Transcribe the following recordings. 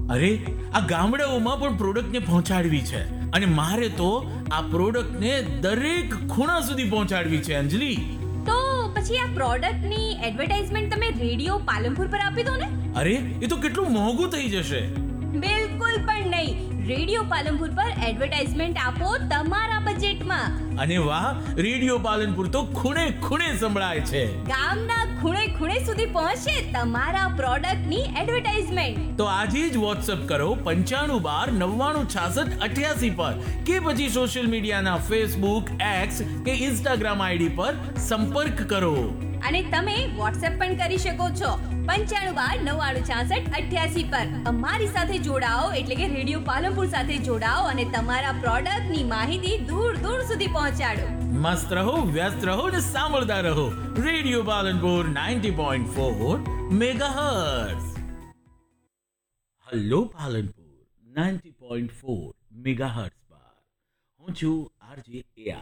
અરે આ ગામડાઓમાં પણ પ્રોડક્ટને પહોંચાડવી છે અને મારે તો આ પ્રોડક્ટને દરેક ખૂણા સુધી પહોંચાડવી છે અંજલિ. તો પછી આ પ્રોડક્ટની એડવર્ટાઇઝમેન્ટ તમે રેડિયો પાલનપુર પર આપી દો ને. અરે એ તો કેટલું મોંઘું થઈ જશે. બિલકુલ પણ નહીં. રેડિયો પાલનપુર પર એડવર્ટાઇઝમેન્ટ આપો તમારા બજેટમાં. અને વાહ, રેડિયો પાલનપુર તો ખૂણે ખૂણે સંભળાય છે. ગામના ખૂણે ખૂણે સુધી પહોંચે તમારા પ્રોડક્ટની એડવર્ટાઇઝમેન્ટ. તો આજે જ વોટ્સએપ કરો 9512 996688 પર કે પછી સોશિયલ મીડિયાના ફેસબુક, એક્સ કે ઇન્સ્ટાગ્રામ આઈડી પર સંપર્ક કરો. અને તમે વોટ્સએપ પણ કરી શકો છો 9512 996688 પર. અમારી સાથે જોડાઓ એટલે કે રેડિયો પાલનપુર સાથે જોડાઓ અને તમારા પ્રોડક્ટની માહિતી દૂર દૂર સુધી પહોંચાડો. મસ્ત રહો, વ્યસ્ત રહો અને સાંભળતા રહો radio Palanpur 90.4 megahertz. Hello Palanpur 90.4 megahertz પર હું છું આરજે એઆર.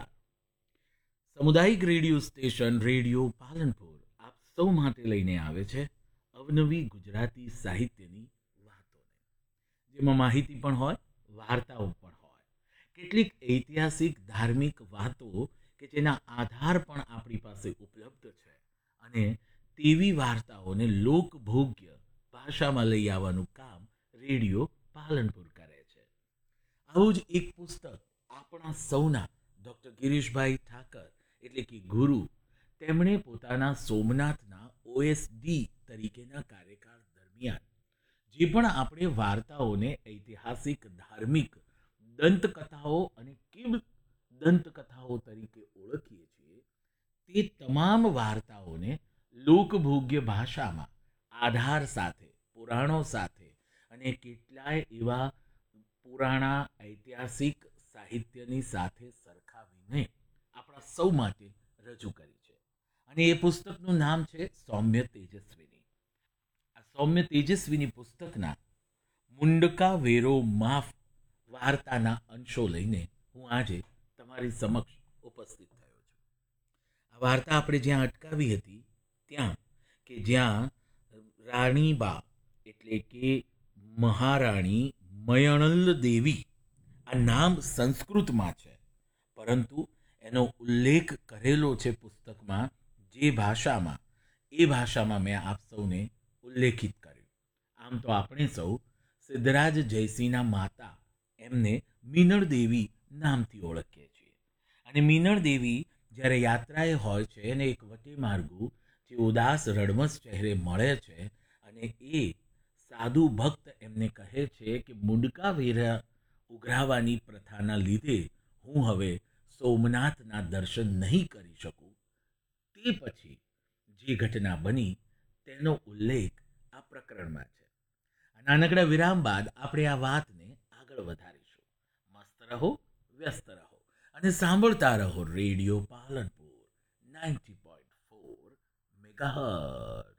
સામુદાયિક રેડિયો સ્ટેશન રેડિયો પાલનપુર આપ સૌ માટે લઈને આવે છે અવનવી ગુજરાતી સાહિત્યની વાતોને, જેમાં માહિતી પણ હોય, વાર્તાઓ પણ હોય, કેટલીક ઐતિહાસિક ધાર્મિક વાતો કે જેના આધાર પણ આપણી પાસે ઉપલબ્ધ છે અને તેવી વાર્તાઓને લોકભોગ્ય ભાષામાં લઈ આવવાનું કામ રેડિયો પાલનપુર કરે છે. આવું જ એક પુસ્તક આપણા સૌના ડૉક્ટર ગિરીશભાઈ ઠાકર એટલે કે ગુરુ, તેમણે પોતાના સોમનાથના ઓએસડી તરીકેના કાર્યકાળ દરમિયાન જે પણ આપણે વાર્તાઓને ઐતિહાસિક, ધાર્મિક, દંતકથાઓ અને કિમ દંતકથાઓ તરીકે ઓળખીએ છીએ, તે તમામ વાર્તાઓને લોકભોગ્ય ભાષામાં આધાર સાથે, પુરાણો સાથે અને કેટલાય એવા પુરાણા ઐતિહાસિક સાહિત્યની સાથે સરખાવીને આપણા સૌ માટે રજૂ કરી છે. અને એ પુસ્તકનું નામ છે સૌમ્ય તેજસ્વીની. આ સૌમ્ય તેજસ્વીની પુસ્તકના મુંડકા વેરો માફ વાર્તાના અંશો લઈને હું આજે તમારી સમક્ષ ઉપસ્થિત થયો છું. આ વાર્તા આપણે જ્યાં અટકાવી હતી ત્યાં કે જ્યાં રાણીબા એટલે કે મહારાણી મયણલ દેવી, આ નામ સંસ્કૃતમાં છે પરંતુ એનો ઉલ્લેખ કરેલો છે પુસ્તકમાં જે ભાષામાં, એ ભાષામાં મેં આપ સૌને ઉલ્લેખિત કર્યું. આમ તો આપણે સૌ સિદ્ધરાજ જયસિંહના માતા એમને મીનળ દેવી નામથી ઓળખીએ છીએ. અને મીનળ દેવી જ્યારે યાત્રાએ હોય છે અને એક વટે માર્ગુ જે ઉદાસ રડમસ ચહેરે મળે છે અને એ સાધુ ભક્ત એમને કહે છે કે મુંડકા વેરા ઉઘરાવવાની પ્રથાના લીધે હું હવે સોમનાથના દર્શન નહીં કરી શકું, તે પછી જે ઘટના બની તેનો ઉલ્લેખ આ પ્રકરણમાં છે. નાનકડા વિરામ બાદ આપણે આ વાતને આગળ વધારીશું. મસ્ત રહો, વ્યસ્ત રહો અને સાંભળતા રહો રેડિયો પાલનપુર 90.4 મેગાહર્ટ્ઝ.